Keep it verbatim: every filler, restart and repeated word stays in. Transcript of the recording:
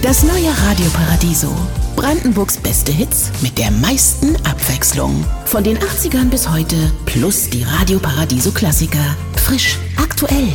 Das neue Radio Paradiso. Brandenburgs beste Hits mit der meisten Abwechslung. Von den achtzigern bis heute plus die Radio Paradiso Klassiker. Frisch, aktuell